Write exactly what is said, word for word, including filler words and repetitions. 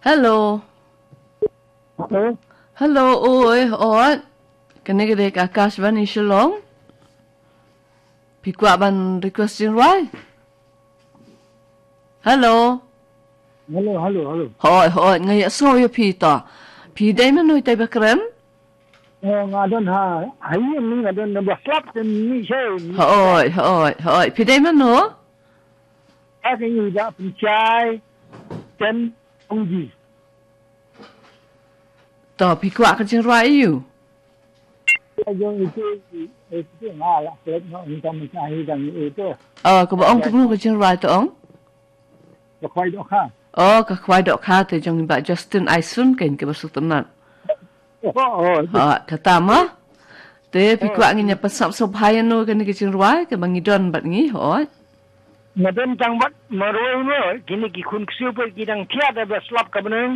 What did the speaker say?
Hello. Hello. Hello, oi, oi. Kani gede Akash ban Shillong. Pikwa ban requesting right. Hello. Hello, hello, hello. Hoi, hoi, ngay so yo pi to. Pi dai man noi tai bakrem. Eh, ngadon ha, ayi ni ngadon na baslap ten ni saya. Hoi, hoi, hoi. Pi dai man no? Aku ni dah pencai ten onggi. To pikwa ka jing right you. Yang itu itu ngalah set no income mencari dan itu. Ờ, ko ba ong ku ka jing right to ong. Lepas itu kan. Ờ, ka khwai dok kha te jong ba Justin Aisun ken ke basuk tenan. Oh, oh. Ha, kata ma. Te pikwa ngi nya pasap so bhayan no kan ke jing right ke bangi don bat ngi hoi. Ngadon tang bat maroi no, kini ki kun ksiu per kidang tiada baslap ka benang.